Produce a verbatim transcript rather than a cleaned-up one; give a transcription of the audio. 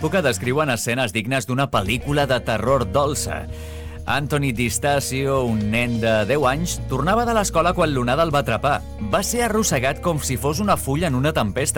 l'època descriuen escenes dignes d'una pel·lícula de terror dolça. Anthony D'Istasio, un nen de deu anys, tornava de l'escola quan l'onada el va atrapar. Va ser arrossegat com si fos una fulla en una tempesta.